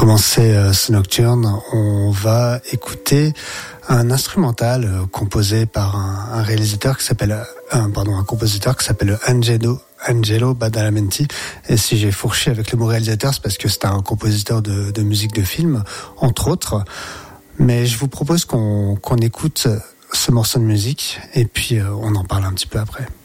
commencer ce nocturne, on va écouter un instrumental composé par un réalisateur qui s'appelle, un compositeur qui s'appelle Angelo Badalamenti. Et si j'ai fourché avec le mot réalisateur, c'est parce que c'est un compositeur de musique de film, entre autres. Mais je vous propose qu'on écoute ce morceau de musique et puis on en parle un petit peu après.